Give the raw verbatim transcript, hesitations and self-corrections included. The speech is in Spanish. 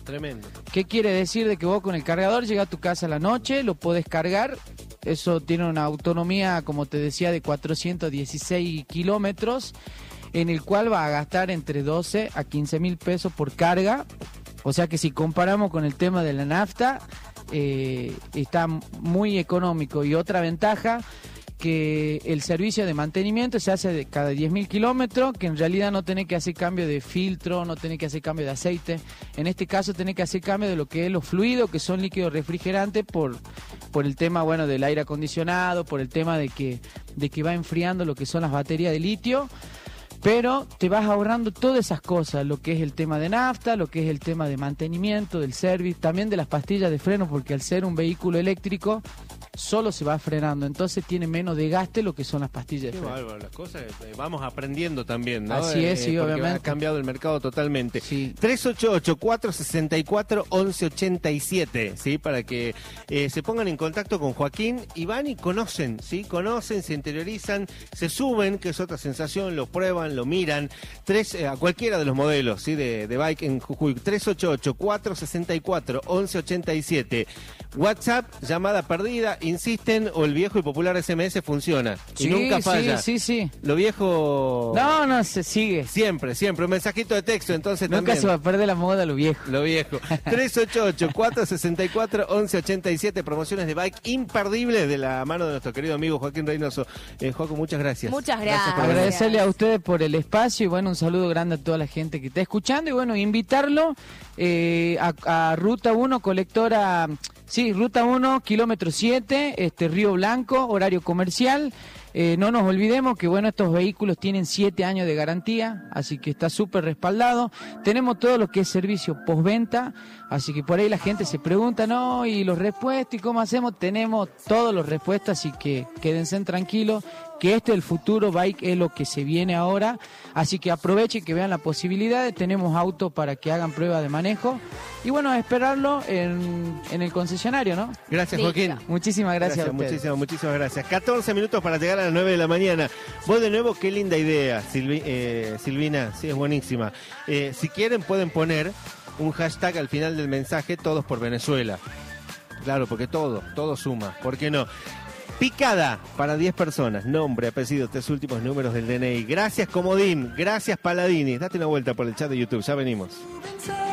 Tremendo. ¿Qué quiere decir? De que vos con el cargador llegás a tu casa a la noche, lo podés cargar. Eso tiene una autonomía, como te decía, de cuatrocientos dieciséis kilómetros, en el cual va a gastar entre doce a quince mil pesos por carga. O sea que si comparamos con el tema de la nafta, eh, está muy económico. Y otra ventaja, que el servicio de mantenimiento se hace de cada diez mil kilómetros, que en realidad no tenés que hacer cambio de filtro, no tenés que hacer cambio de aceite. En este caso tenés que hacer cambio de lo que es los fluidos, que son líquidos refrigerantes, por, por el tema, bueno, del aire acondicionado, por el tema de que, de que va enfriando lo que son las baterías de litio. Pero te vas ahorrando todas esas cosas, lo que es el tema de nafta, lo que es el tema de mantenimiento, del service, también de las pastillas de freno, porque al ser un vehículo eléctrico solo se va frenando, entonces tiene menos desgaste lo que son las pastillas de Qué freno. bárbaro, las cosas eh, vamos aprendiendo también, ¿no? Así es, Eh, sí, porque obviamente. ha cambiado el mercado totalmente. Sí. tres ocho ocho, cuatro seis cuatro, once ochenta y siete, ¿sí? Para que eh, se pongan en contacto con Joaquín y van y conocen, ¿sí? Conocen, se interiorizan, se suben, que es otra sensación, lo prueban, lo miran. Tres, eh, a cualquiera de los modelos, ¿sí? De, de bike en Jujuy. tres ocho ocho, cuatro seis cuatro, once ochenta y siete. WhatsApp, llamada perdida, insisten, o el viejo y popular S M S funciona. Y Sí, nunca falla. Sí, sí, sí. Lo viejo... No, no, se sigue. Siempre, siempre. Un mensajito de texto, entonces Nunca también. se va a perder la moda lo viejo. Lo viejo. tres ocho ocho, cuatro seis cuatro, once ochenta y siete. Promociones de bike imperdibles de la mano de nuestro querido amigo Joaquín Reynoso. Eh, Joaco, muchas gracias. Muchas gracias. por venir. Agradecerle a ustedes por el espacio y bueno, un saludo grande a toda la gente que está escuchando y bueno, invitarlo eh, a, a Ruta uno, colectora, sí, Ruta uno, kilómetro siete, este, Río Blanco, horario comercial. Eh, no nos olvidemos que bueno, estos vehículos tienen siete años de garantía, así que está súper respaldado. Tenemos todo lo que es servicio postventa, así que por ahí la gente se pregunta, no, y los repuestos, ¿y cómo hacemos? Tenemos todos los repuestos, así que quédense tranquilos, que este es el futuro, bike es lo que se viene ahora, así que aprovechen que vean la posibilidad, tenemos autos para que hagan prueba de manejo, y bueno, esperarlo en, en el concesionario, ¿no? Gracias, Sí. Joaquín. Muchísimas gracias, Gracias, a ustedes. muchísimas, muchísimas gracias. catorce minutos para llegar a las nueve de la mañana. Vos de nuevo, qué linda idea, Silvi- eh, Silvina, sí, es buenísima. Eh, si quieren pueden poner un hashtag al final del mensaje, todos por Venezuela. Claro, porque todo, todo suma, ¿por qué no? Picada para diez personas, nombre, apellido, tres últimos números del D N I. Gracias, Comodín, gracias, Paladini. Date una vuelta por el chat de YouTube, ya venimos.